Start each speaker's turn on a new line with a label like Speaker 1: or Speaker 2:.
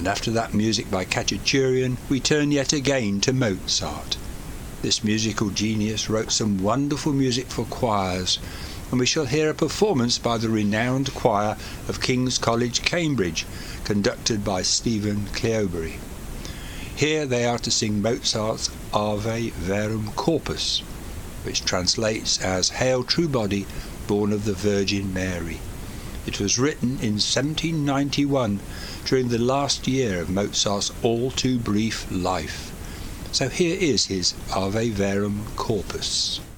Speaker 1: And after that music by Khachaturian, we turn yet again to Mozart. This musical genius wrote some wonderful music for choirs, and we shall hear a performance by the renowned choir of King's College, Cambridge, conducted by Stephen Cleobury. Here they are to sing Mozart's Ave Verum Corpus, which translates as Hail True Body, born of the Virgin Mary. It was written in 1791, during the last year of Mozart's all too brief life. So here is his Ave Verum Corpus.